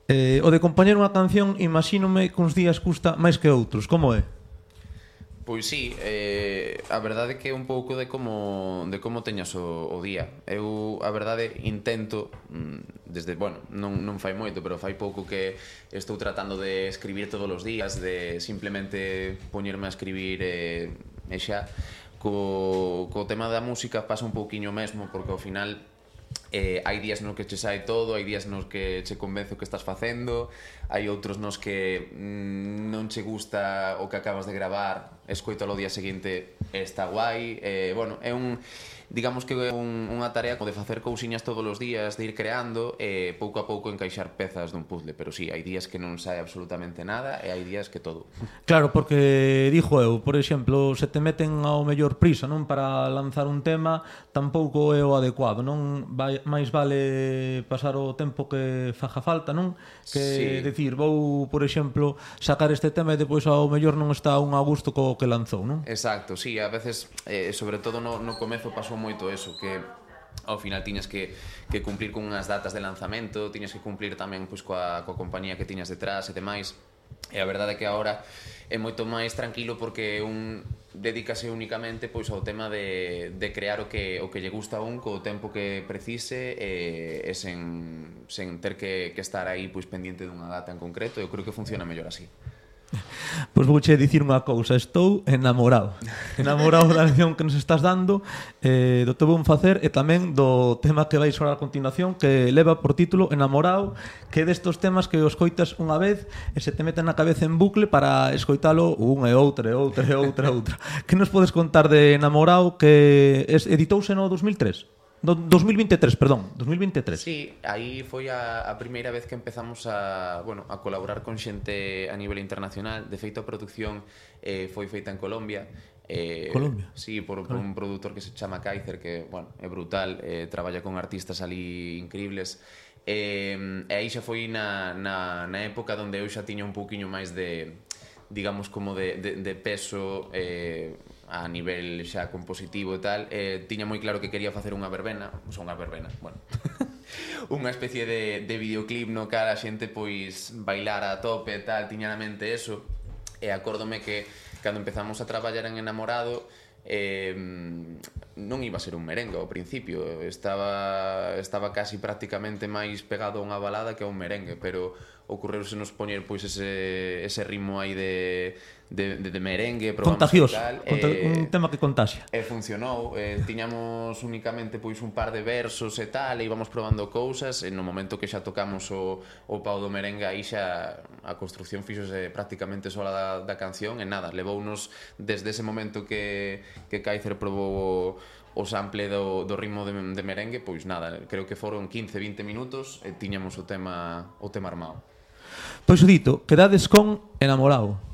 O de compoñer unha canción, imagínome que uns días custa máis que outros, como é? Pois sí, a verdade que é un pouco de como teñas o día. Eu, a verdade, intento, desde, bueno, non fai moito, pero fai pouco que estou tratando de escribir todos os días, de simplemente poñerme a escribir e xa. Co tema da música pasa un pouquiño mesmo, porque ao final hai días nos que che sai todo, hai días nos que che convence o que estás facendo, hai outros nos que non che gusta o que acabas de gravar, escoítalo o día seguinte e está guai. Bueno, é digamos que é unha tarea de facer cousiñas todos os días, de ir creando e pouco a pouco encaixar pezas dun puzzle, pero sí, hai días que non sai absolutamente nada e hai días que todo. Claro, porque dixo eu, por exemplo, se te meten ao mellor prisa, non, para lanzar un tema, tampouco é o adecuado, non? Máis vale pasar o tempo que faga falta, non? Que decir, vou, por exemplo, sacar este tema e depois ao mellor non está un a gusto co que lanzou, non? Exacto, sí, a veces, sobre todo no comezo pasou moito eso, que ao final tiñas que cumplir con unhas datas de lanzamento, tiñas que cumplir tamén pois, coa compañía que tiñas detrás e demais. E a verdade é que agora é moito máis tranquilo porque un dedícase únicamente pois ao tema de crear o que lle gusta a un co tempo que precise e sen ter que estar aí pois pendiente dunha data en concreto. Eu creo que funciona mellor así. Pois vouche dicir unha cousa, estou enamorado da lección que nos estás dando, do teu bon facer e tamén do tema que vai sonar a continuación, que leva por título Enamorado, que é destos temas que os coitas unha vez e se te meten na cabeza en bucle para escoitalo unha e outra e outra e outra e outra. Que nos podes contar de Enamorado, que editouse no 2003? 2023, perdón, 2023. Sí, aí foi a primeira vez que empezamos a colaborar con xente a nivel internacional. De feito, a produción foi feita en Colombia. Colombia? Sí, por un produtor que se chama Kaiser, que, bueno, é brutal, traballa con artistas ali increíbles. E aí xa foi na época onde eu xa tiña un pouquiño máis de, digamos, como de peso a nivel xa compositivo e tal. Tiña moi claro que quería facer unha verbena, bueno, unha especie de videoclip no cal a xente pois bailar a tope e tal, tiña na mente eso. E acórdome que cando empezamos a traballar en Enamorado non iba a ser un merengue ao principio, estaba casi prácticamente máis pegado a unha balada que a un merengue, pero ocorreuse nos poñer pois ese ritmo aí de merengue, contagioso, un tema que contaxia. E funcionou, tiñamos únicamente pois un par de versos e tal, e íbamos probando cousas, e no momento que xa tocamos o pau do merengue, aí xa a construcción fixose prácticamente sola da canción, e nada, levounos desde ese momento que Kaiser probou o sample do ritmo de merengue, pois nada, creo que foron 15-20 minutos e tiñamos o tema armado. Pois o dito, quedades con Enamorado.